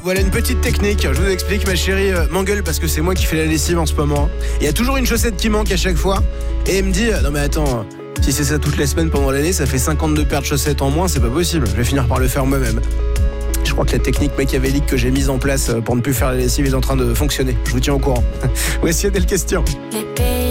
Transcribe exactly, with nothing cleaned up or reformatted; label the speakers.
Speaker 1: Voilà une petite technique, je vous explique. Ma chérie euh, m'engueule parce que c'est moi qui fais la lessive en ce moment. Il y a toujours une chaussette qui manque à chaque fois. Et elle me dit, non mais attends, si c'est ça toutes les semaines pendant l'année, ça fait cinquante-deux paires de chaussettes en moins, c'est pas possible. Je vais finir par le faire moi-même. Je crois que la technique machiavélique que j'ai mise en place pour ne plus faire la lessive est en train de fonctionner. Je vous tiens au courant. Voici Adèle Question.